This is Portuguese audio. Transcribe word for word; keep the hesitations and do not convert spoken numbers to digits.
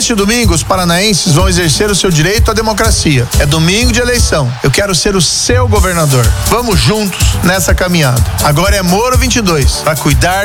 Neste domingo, os paranaenses vão exercer o seu direito à democracia. É domingo de eleição. Eu quero ser o seu governador. Vamos juntos nessa caminhada. Agora é Moro vinte e dois, para cuidar